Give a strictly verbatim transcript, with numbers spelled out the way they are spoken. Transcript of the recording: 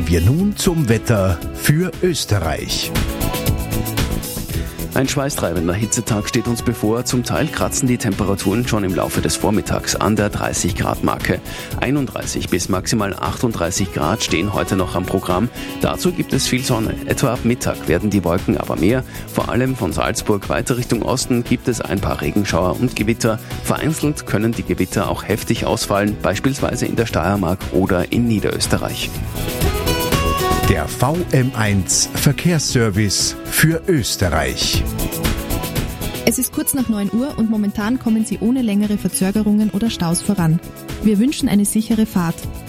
wir nun zum Wetter für Österreich. Ein schweißtreibender Hitzetag steht uns bevor. Zum Teil kratzen die Temperaturen schon im Laufe des Vormittags an der dreißig Grad Marke. einunddreißig bis maximal achtunddreißig Grad stehen heute noch am Programm. Dazu gibt es viel Sonne. Etwa ab Mittag werden die Wolken aber mehr. Vor allem von Salzburg weiter Richtung Osten gibt es ein paar Regenschauer und Gewitter. Vereinzelt können die Gewitter auch heftig ausfallen, beispielsweise in der Steiermark oder in Niederösterreich. Der V M eins Verkehrsservice für Österreich. Es ist kurz nach neun Uhr und momentan kommen Sie ohne längere Verzögerungen oder Staus voran. Wir wünschen eine sichere Fahrt.